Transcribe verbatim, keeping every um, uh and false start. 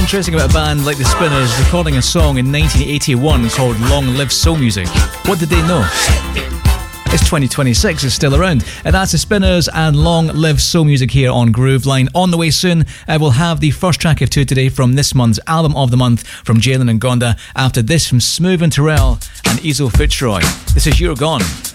Interesting about a band like the Spinners recording a song in nineteen eighty-one called Long Live Soul Music. What did they know? It's twenty twenty-six, it's still around. And that's the Spinners and Long Live Soul Music here on Grooveline. On the way soon, uh, we'll have the first track of two today from this month's Album of the Month from Jalen and Gonda. After this, from Smooth and Terrell and Ezo Fitzroy. This is You're Gone.